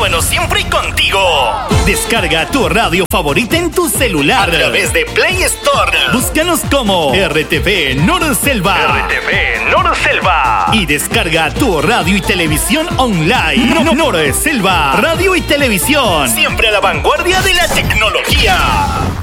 bueno siempre contigo. Descarga tu radio favorita en tu celular a través de Play Store. Búscanos como RTV Norselva. RTV Norselva. Y descarga tu radio y televisión online. Norselva. Radio y televisión. Siempre a la vanguardia de la tecnología.